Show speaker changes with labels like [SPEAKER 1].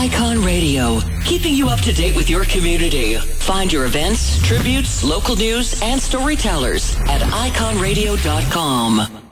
[SPEAKER 1] Icon Radio, keeping you up to date with your community. Find your events, tributes, local news, and storytellers at iconradio.com.